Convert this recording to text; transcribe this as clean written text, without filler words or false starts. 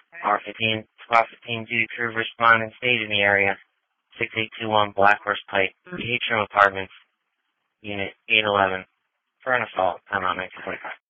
R15 duty crew respond and stayed in the area. 6821 Black Horse Pike, the Atrium Apartments, Unit 811, for an assault. Time out 1945.